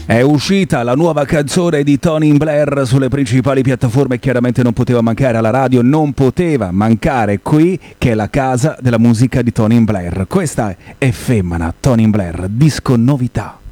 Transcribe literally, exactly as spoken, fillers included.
È uscita la nuova canzone di Tony Blair sulle principali piattaforme, chiaramente non poteva mancare alla radio, non poteva mancare qui, che è la casa della musica di Tony Blair. Questa è Femmina, Tony Blair, disco novità.